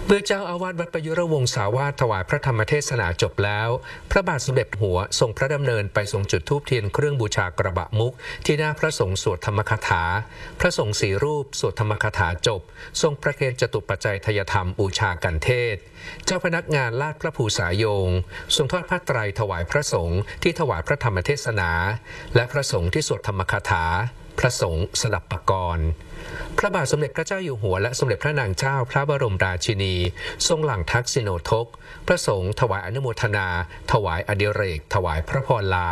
เมื่อเจ้าอาวาสวัดประยุรวงศาวาสถวายพระธรรมเทศนาจบแล้วพระบาทสมเด็จหัวทรงพระดำเนินไปทรงจุดธูปเทียนเครื่องบูชากระบะมุกที่หน้าพระสงฆ์สวดธรรมคาถาพระสงฆ์4 รูปสวดธรรมคาถาจบทรงประเคนจตุปัจจัยทยธรรมบูชากันเทศเจ้าพนักงานลาดพระภูษาโยงทรงทอดผ้าไตรถวายพระสงฆ์ที่ถวายพระธรรมเทศนาและพระสงฆ์ที่สวดธรรมคาถาพระสงฆ์สดับปกรณ์พระบาทสมเด็จพระเจ้าอยู่หัวและสมเด็จพระนางเจ้าพระบรมราชินีทรงหลั่งทักษิโนทกพระสงฆ์ถวายอนุโมทนาถวายอดิเรกถวายพระพรลา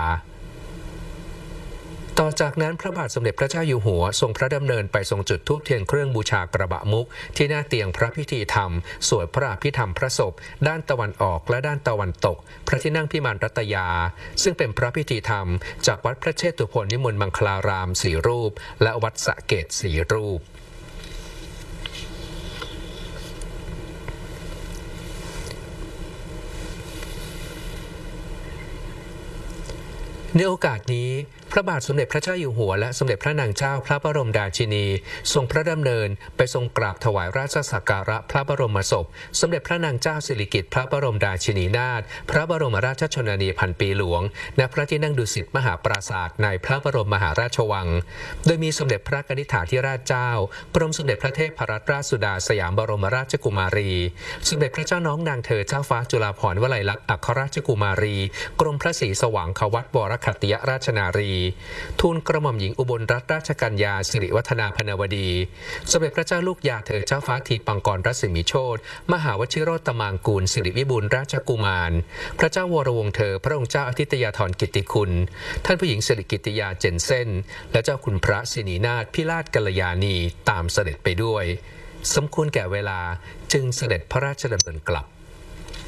ต่อจากนั้นพระบาทสมเด็จพระเจ้าอยู่หัวทรงพระดำเนินไปทรงจุดธูปเทียนเครื่องบูชากระบะมุกที่หน้าเตียงพระพิธีธรรมสวดพระอภิธรรมพระศพด้านตะวันออกและด้านตะวันตกพระที่นั่งพิมานรัตยาซึ่งเป็นพระพิธีธรรมจากวัดพระเชตุพนวิมลมังคลาราม4 รูปและวัดสะเกษ4 รูปในโอกาสนี้พระบาทสมเด็จพระเจ้าอยู่หัวและสมเด็จพระนางเจ้าพระบรมราชินีทรงพระดำเนินไปทรงกราบถวายราชสักการะพระบรมศพสมเด็จพระนางเจ้าสิริกิติ์พระบรมราชินีนาถพระบรมราชชนนีพันปีหลวงณพระที่นั่งดุสิตมหาปราสาทในพระบรมมหาราชวังโดยมีสมเด็จพระกนิษฐาธิราชเจ้ากรมสมเด็จพระเทพรัตนราชสุดาสยามบรมราชกุมารีสมเด็จพระเจ้าน้องนางเธอเจ้าฟ้าจุฬาภรณ์วลัยลักษณ์อัครราชกุมารีกรมพระศรีสว่างควัตรวรคัตติยราชนารีทูลกระหม่อมหญิงอุบลรัตนราชกัญญาสิริวัฒนาพนวดีสมเด็จพระเจ้าลูกยาเธอเจ้าฟ้าทีปังกรรัศมีโชติมหาวชิโรตมางกูลสิริวิบูลย์ราชกุมารพระเจ้าวรวงศ์เธอพระองค์เจ้าอทิตยาธรกิตติคุณท่านผู้หญิงสิริกิติยาเจนเซ่นและเจ้าคุณพระสินีนาถพิราชกัลยาณีตามเสด็จไปด้วยสมควรแก่เวลาจึงเสด็จพระราชดำเนินกลับ